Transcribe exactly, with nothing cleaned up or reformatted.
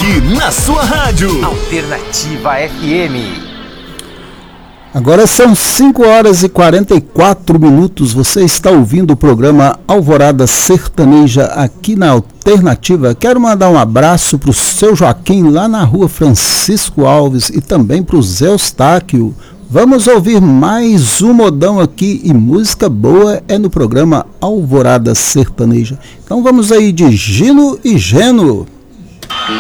aqui na sua rádio Alternativa F M. Agora são cinco horas e quarenta e quatro minutos. Você está ouvindo o programa Alvorada Sertaneja aqui na Alternativa. Quero mandar um abraço para o seu Joaquim lá na rua Francisco Alves e também para o Zé Eustáquio. Vamos ouvir mais um modão aqui e música boa é no programa Alvorada Sertaneja. Então vamos aí de Gino e Geno.